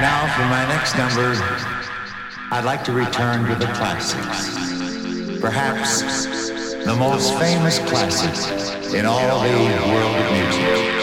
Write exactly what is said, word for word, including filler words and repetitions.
now for my next number, I'd like to return to the classics. Perhaps the most famous classic in all the world of music.